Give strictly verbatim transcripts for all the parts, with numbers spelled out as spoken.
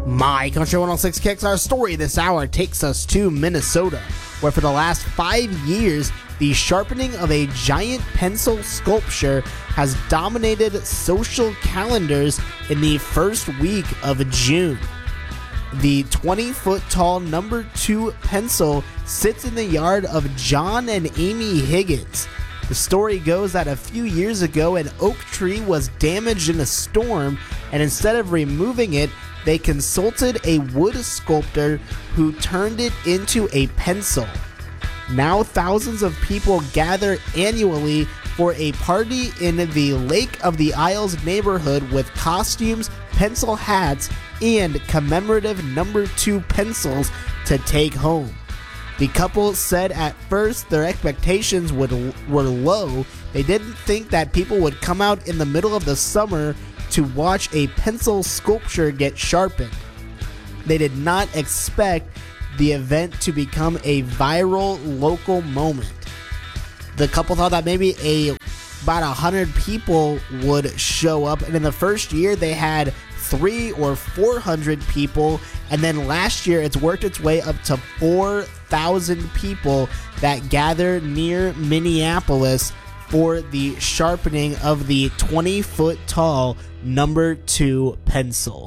My Country one oh six Kicks, our story this hour takes us to Minnesota, where for the last five years, the sharpening of a giant pencil sculpture has dominated social calendars in the first week of June. The twenty-foot-tall number two pencil sits in the yard of John and Amy Higgins. The story goes that a few years ago, an oak tree was damaged in a storm, and instead of removing it, they consulted a wood sculptor who turned it into a pencil. Now thousands of people gather annually for a party in the Lake of the Isles neighborhood with costumes, pencil hats, and commemorative number two pencils to take home. The couple said at first their expectations would, were low. They didn't think that people would come out in the middle of the summer to watch a pencil sculpture get sharpened. They did not expect the event to become a viral local moment. The couple thought that maybe a about one hundred people would show up, and in the first year they had three or four hundred people, and then last year it's worked its way up to four thousand people that gather near Minneapolis for the sharpening of the twenty-foot-tall number two pencil.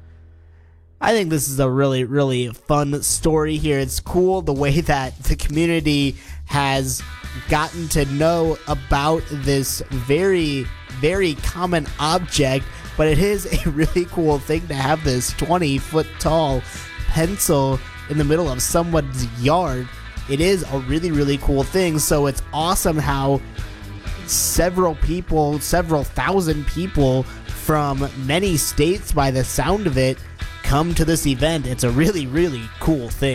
I think this is a really, really fun story here. It's cool the way that the community has gotten to know about this very, very common object, but it is a really cool thing to have this twenty-foot-tall pencil in the middle of someone's yard. It is a really, really cool thing, so it's awesome how several people, several thousand people from many states by the sound of it, come to this event. It's a really, really cool thing.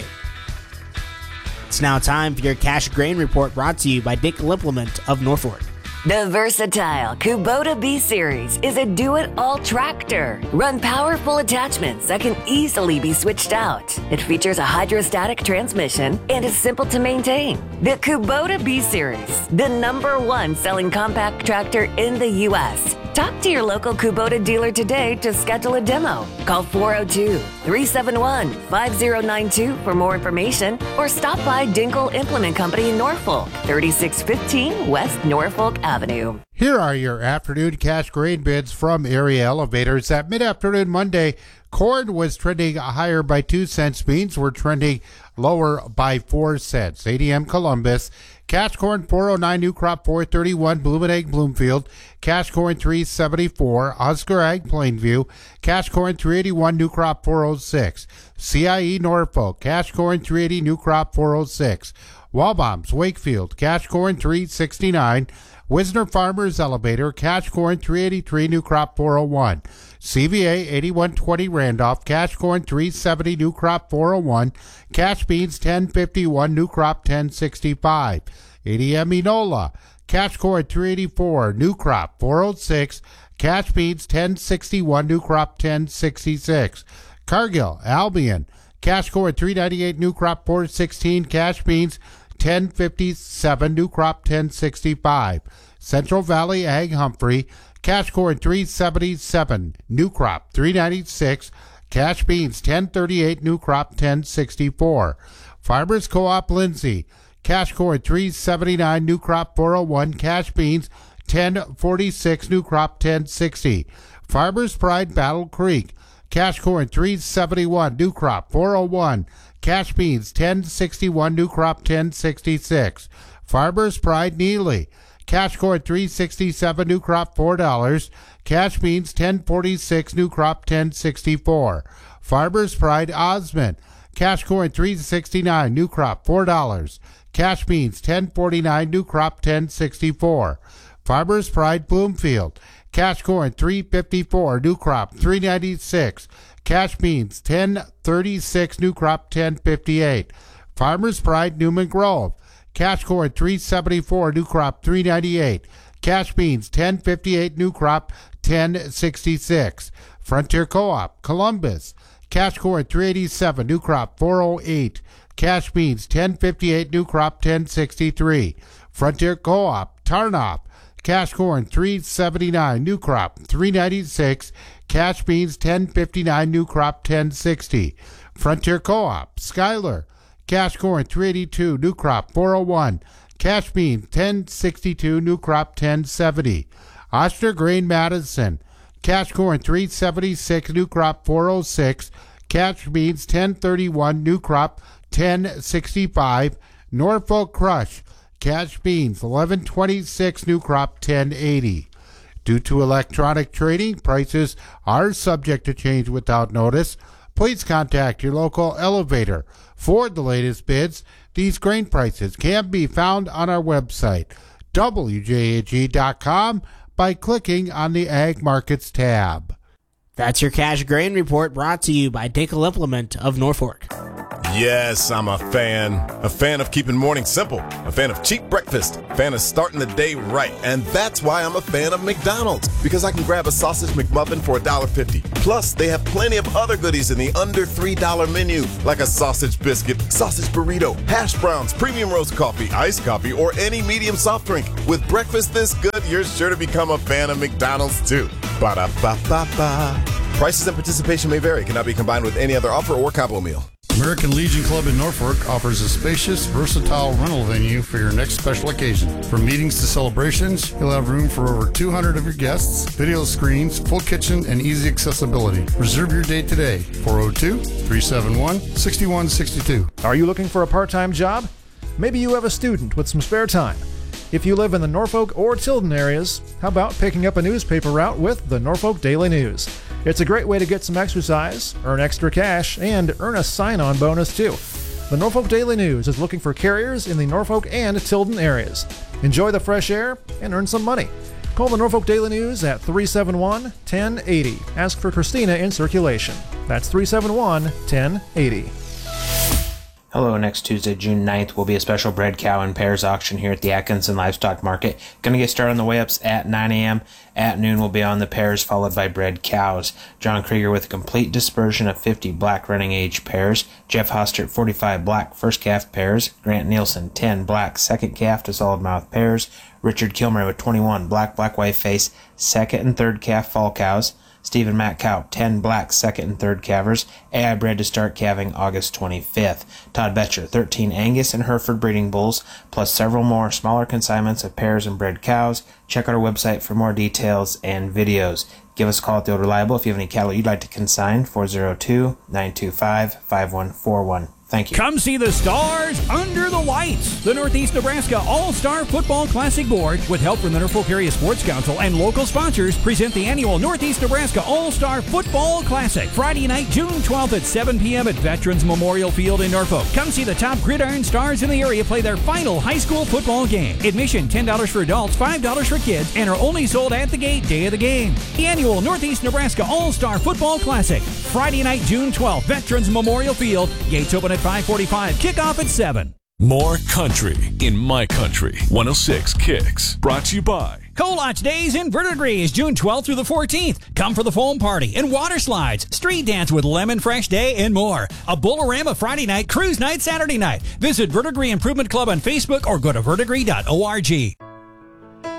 It's now time for your Cash Grain Report, brought to you by Dinkel Implement of Norfolk. The versatile Kubota B-Series is a do-it-all tractor. Run powerful attachments that can easily be switched out. It features a hydrostatic transmission and is simple to maintain. The Kubota B-Series, the number one selling compact tractor in the U S Talk to your local Kubota dealer today to schedule a demo. Call four oh two, three seven one, five oh nine two for more information, or stop by Dinkel Implement Company in Norfolk, thirty-six fifteen West Norfolk Avenue. Here are your afternoon cash grain bids from Area Elevators. At mid-afternoon Monday, corn was trending higher by two cents. Beans were trending lower by four cents. A D M Columbus, cash corn four oh nine, new crop four thirty-one, Bloomington Bloomfield, cash corn three seventy-four, Oscar Ag Plainview, cash corn three eighty-one, new crop four oh six, C I E Norfolk, cash corn three eighty, new crop four oh six, Walbombs Wakefield, cash corn three sixty-nine, Wisner Farmers Elevator, cash corn three eighty-three, new crop four oh one, C V A eighty-one twenty Randolph, cash corn three seventy, new crop four oh one, cash beans ten fifty-one, new crop ten sixty-five, A D M Enola, cash corn three eighty-four, new crop four oh six, cash beans ten sixty-one, new crop ten sixty-six, Cargill Albion, cash corn three ninety-eight, new crop four sixteen, cash beans ten fifty-seven, new crop ten sixty-five, Central Valley Ag Humphrey, cash corn three seventy-seven, new crop three ninety-six, cash beans ten thirty-eight, new crop ten sixty-four, Farmers Co-op Lindsay, cash corn three seventy-nine, new crop four oh one, cash beans ten forty-six, new crop ten sixty, Farmers Pride Battle Creek, cash corn three seventy-one, new crop four oh one, cash beans ten sixty-one, new crop ten sixty-six, Farmers Pride Neely, cash corn three sixty-seven, new crop four dollars, cash beans ten forty-six, new crop ten sixty-four, Farmers Pride Osmond, cash corn three sixty-nine, new crop four dollars, cash beans ten forty-nine, new crop ten sixty-four, Farmers Pride Bloomfield, cash corn three fifty-four, new crop three ninety-six, cash beans ten thirty-six, new crop ten fifty-eight, Farmers Pride Newman Grove, cash corn three seventy-four, new crop three ninety-eight, cash beans ten fifty-eight, new crop ten sixty-six, Frontier Co-op Columbus, cash corn three eighty-seven, new crop four oh eight, cash beans ten fifty-eight, new crop ten sixty-three, Frontier Co-op Tarnoff, Cash corn three seventy-nine, new crop three ninety-six. Cash beans ten fifty-nine, new crop ten sixty. Frontier Co-op, Schuyler, cash corn three eighty-two, new crop four oh one. Cash beans ten sixty-two, new crop ten seventy. Oster Grain Madison, cash corn three seventy-six, new crop four oh six. Cash beans ten thirty-one, new crop ten sixty-five. Norfolk Crush, cash beans eleven twenty-six, new crop ten eighty. Due to electronic trading, prices are subject to change without notice. Please contact your local elevator for the latest bids. These grain prices can be found on our website, W J A G dot com, by clicking on the Ag Markets tab. That's your Cash Grain Report, brought to you by Dinkel Implement of Norfolk. Yes, I'm a fan. A fan of keeping mornings simple. A fan of cheap breakfast. A fan of starting the day right. And that's why I'm a fan of McDonald's. Because I can grab a sausage McMuffin for one dollar fifty. Plus, they have plenty of other goodies in the under three dollar menu. Like a sausage biscuit, sausage burrito, hash browns, premium roast coffee, iced coffee, or any medium soft drink. With breakfast this good, you're sure to become a fan of McDonald's too. Ba-da-ba-ba-ba. Prices and participation may vary. Cannot be combined with any other offer or combo meal. American Legion Club in Norfolk offers a spacious, versatile rental venue for your next special occasion. From meetings to celebrations, you'll have room for over two hundred of your guests, video screens, full kitchen, and easy accessibility. Reserve your date today, four oh two, three seven one, six one six two. Are you looking for a part-time job? Maybe you have a student with some spare time. If you live in the Norfolk or Tilden areas, how about picking up a newspaper route with the Norfolk Daily News? It's a great way to get some exercise, earn extra cash, and earn a sign-on bonus too. The Norfolk Daily News is looking for carriers in the Norfolk and Tilden areas. Enjoy the fresh air and earn some money. Call the Norfolk Daily News at three seven one, one oh eight oh. Ask for Christina in circulation. That's three seven one, one oh eight oh. Hello, next Tuesday, June ninth, will be a special bred cow and pairs auction here at the Atkinson Livestock Market. Going to get started on the weigh-ups at nine a.m. At noon, we'll be on the pairs, followed by bred cows. John Krieger with a complete dispersion of fifty black running age pairs. Jeff Hostert, forty-five black first calf pairs. Grant Nielsen, ten black second calf to solid mouth pairs. Richard Kilmer with twenty-one black black white face second and third calf fall cows. Stephen Matt Cow, ten black second and third calvers. A I bred to start calving August twenty-fifth. Todd Betcher, thirteen Angus and Hereford breeding bulls, plus several more smaller consignments of pairs and bred cows. Check out our website for more details and videos. Give us a call at the Old Reliable if you have any cattle you'd like to consign, four oh two, nine two five, five one four one. Thank you. Come see the stars under the lights. The Northeast Nebraska All-Star Football Classic Board, with help from the Norfolk Area Sports Council and local sponsors, present the annual Northeast Nebraska All-Star Football Classic. Friday night, June twelfth at seven p.m. at Veterans Memorial Field in Norfolk. Come see the top gridiron stars in the area play their final high school football game. Admission ten dollars for adults, five dollars for kids, and are only sold at the gate day of the game. The annual Northeast Nebraska All-Star Football Classic. Friday night, June twelfth, Veterans Memorial Field. Gates open at five forty-five. Kickoff at seven. More country in my country. one oh six Kicks. Brought to you by Colotch Days in Verdigris is June twelfth through the fourteenth. Come for the foam party and water slides, street dance with Lemon Fresh Day, and more. A Bolorama Friday night, cruise night Saturday night. Visit Verdigris Improvement Club on Facebook or go to verdigris dot org.